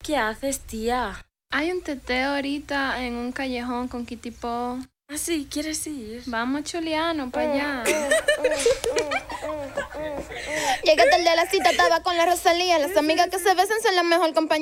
¿Qué haces, tía? Hay un teteo ahorita en un callejón con Kitipo. ¿Ah, sí? ¿Quieres ir? Vamos, Chuliano, para allá. Llegué tarde a la cita, estaba con la Rosalía. Las amigas que se besan son la mejor compañía.